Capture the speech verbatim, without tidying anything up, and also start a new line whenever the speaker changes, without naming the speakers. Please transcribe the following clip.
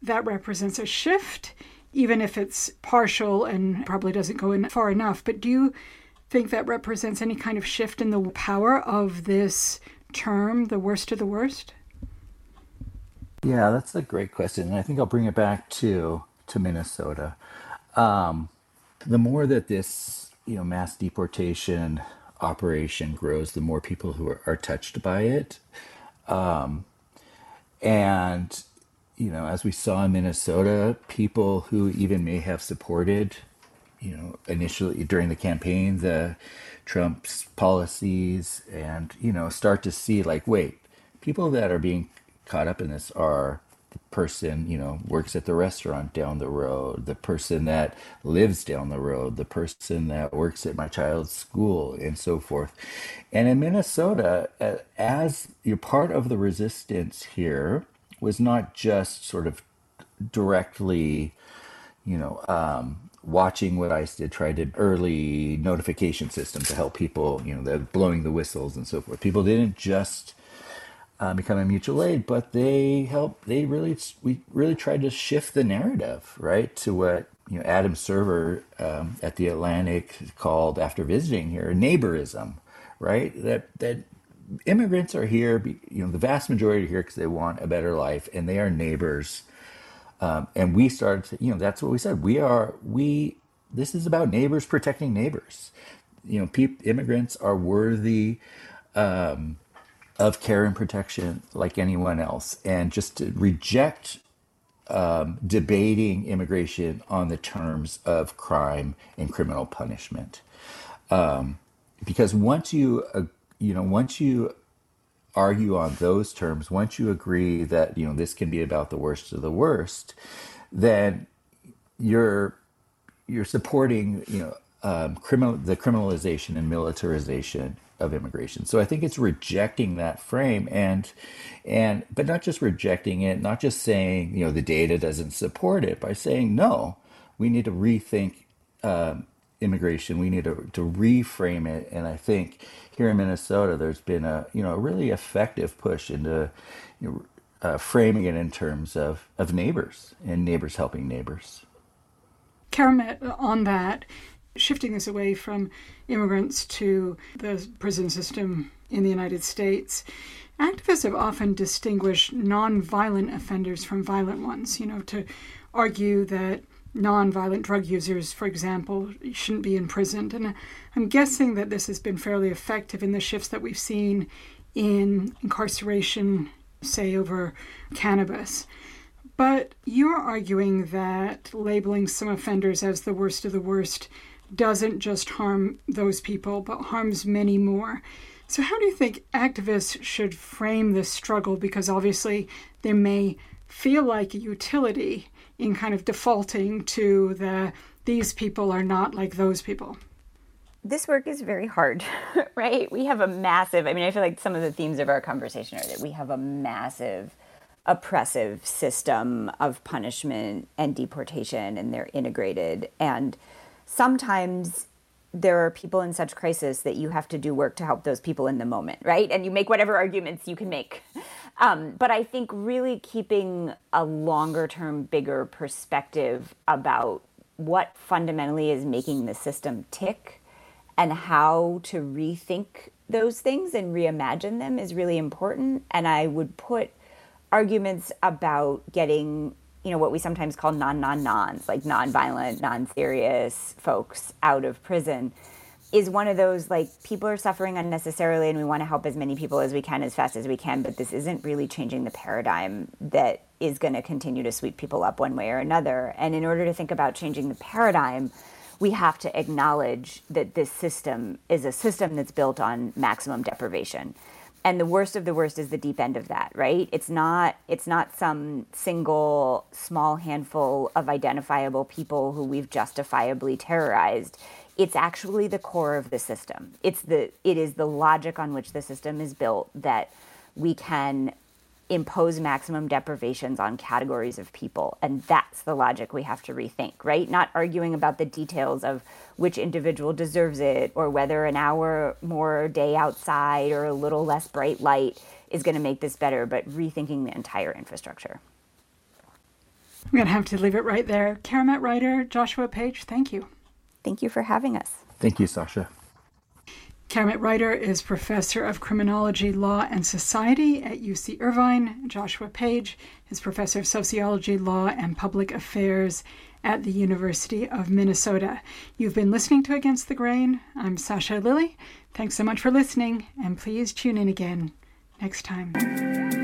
that represents a shift, even if it's partial and probably doesn't go in far enough. But do you think that represents any kind of shift in the power of this term, the worst of the worst?
Yeah, that's a great question. And I think I'll bring it back to to Minnesota. Um, the more that this, you know, mass deportation operation grows, the more people who are, are touched by it. And, you know, as we saw in Minnesota, people who even may have supported, you know, initially during the campaign, the Trump's policies, and, you know, start to see like, wait, people that are being caught up in this are the person, you know, works at the restaurant down the road, the person that lives down the road, the person that works at my child's school, and so forth. And in Minnesota, a- as you're part of the resistance here, was not just sort of directly, you know, um, watching what ICE did, tried to early notification system to help people, you know, the blowing the whistles and so forth. People didn't just uh, become a mutual aid, but they helped. They really, we really tried to shift the narrative, right, to what you know Adam Server um, at the Atlantic called, after visiting here, neighborism, right? That that immigrants are here, you know, the vast majority are here because they want a better life, and they are neighbors. Um, and we started to, you know, that's what we said. We are, we, this is about neighbors protecting neighbors. You know, peop, immigrants are worthy of care and protection like anyone else. And just to reject debating immigration on the terms of crime and criminal punishment. Because once you, uh, you know, once you argue on those terms, once you agree that, you know, this can be about the worst of the worst, then you're you're supporting, you know, um, criminal the criminalization and militarization of immigration. So I think it's rejecting that frame, and and but not just rejecting it, not just saying, you know, the data doesn't support it, by saying no, we need to rethink um, immigration. We need to, to reframe it. And I think here in Minnesota, there's been a, you know, a really effective push into, you know, uh, framing it in terms of, of neighbors and neighbors helping neighbors.
Karamet, on that, shifting this away from immigrants to the prison system in the United States, activists have often distinguished nonviolent offenders from violent ones, you know, to argue that nonviolent drug users, for example, shouldn't be imprisoned. And I'm guessing that this has been fairly effective in the shifts that we've seen in incarceration, say, over cannabis. But you're arguing that labeling some offenders as the worst of the worst doesn't just harm those people, but harms many more. So how do you think activists should frame this struggle? Because obviously there may feel like a utility in kind of defaulting to the these people are not like those people.
This work is very hard, right? We have a massive, I mean, I feel like some of the themes of our conversation are that we have a massive oppressive system of punishment and deportation, and they're integrated. And sometimes there are people in such crisis that you have to do work to help those people in the moment, right? And you make whatever arguments you can make. Um, but I think really keeping a longer term, bigger perspective about what fundamentally is making the system tick and how to rethink those things and reimagine them is really important. And I would put arguments about getting, you know, what we sometimes call non-non-nons, like non-violent, non-serious folks out of prison, is one of those, like, people are suffering unnecessarily and we want to help as many people as we can as fast as we can, but this isn't really changing the paradigm that is going to continue to sweep people up one way or another. And in order to think about changing the paradigm, we have to acknowledge that this system is a system that's built on maximum deprivation. And the worst of the worst is the deep end of that, right? It's not it's not some single small handful of identifiable people who we've justifiably terrorized. It's actually the core of the system. It's the it is the logic on which the system is built that we can impose maximum deprivations on categories of people. And that's the logic we have to rethink, right? Not arguing about the details of which individual deserves it or whether an hour more day outside or a little less bright light is going to make this better, but rethinking the entire infrastructure.
I'm going to have to leave it right there. Keramet writer Joshua Page, thank you.
Thank you for having us.
Thank you, Sasha.
Keramet Reiter is professor of criminology, law, and society at U C Irvine. Joshua Page is professor of sociology, law, and public affairs at the University of Minnesota. You've been listening to Against the Grain. I'm Sasha Lilley. Thanks so much for listening, and please tune in again next time.